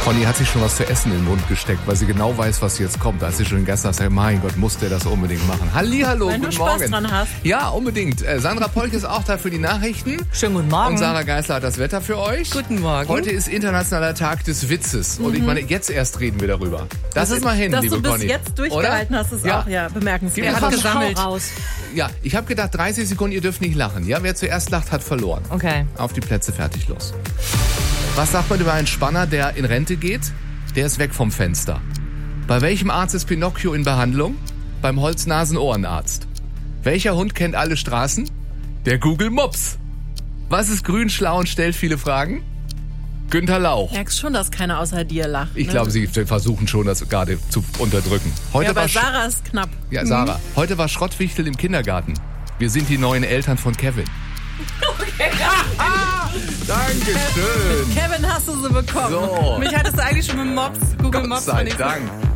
Conny hat sich schon was zu essen in den Mund gesteckt, weil sie genau weiß, was jetzt kommt. Als sie schon gestern sagt, mein Gott, muss der das unbedingt machen. Hallihallo, Wenn guten du Spaß Morgen. dran hast. Ja, unbedingt. Sandra Polk ist auch da für die Nachrichten. Schönen guten Morgen. Und Sarah Geisler hat das Wetter für euch. Guten Morgen. Heute ist Internationaler Tag des Witzes. Und ich meine, jetzt erst reden wir darüber. Das ist mal hin, Dass liebe du bis Conny. jetzt durchgehalten hast, ist auch bemerkenswert. Gib Er mir hat was gesammelt. raus. Ja, ich habe gedacht, 30 Sekunden, ihr dürft nicht lachen. Ja, wer zuerst lacht, hat verloren. Okay. Auf die Plätze, fertig, los. Was sagt man über einen Spanner, der in Rente geht? Der ist weg vom Fenster. Bei welchem Arzt ist Pinocchio in Behandlung? Beim Holz-Nasen-Ohrenarzt. Welcher Hund kennt alle Straßen? Der Google Mops. Was ist grün, schlau und stellt viele Fragen? Günther Lauch. Merkst schon, dass keiner außer dir lacht. Ich glaube, sie versuchen schon, das gerade zu unterdrücken. Heute Ja, bei war Sarah ist knapp. Ja, Sarah. Heute war Schrottwichtel im Kindergarten. Wir sind die neuen Eltern von Kevin. Okay. Dankeschön. Kevin, hast du sie bekommen? So. Mich hattest du eigentlich schon mit Mops, Google Gott Mops. sei Dank.